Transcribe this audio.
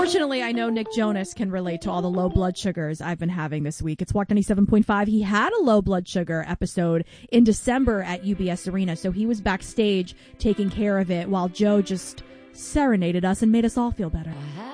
Unfortunately, I know Nick Jonas can relate to all the low blood sugars I've been having this week. It's Walk 97.5. He had a low blood sugar episode in December at UBS Arena, so he was backstage taking care of it while Joe just serenaded us and made us all feel better.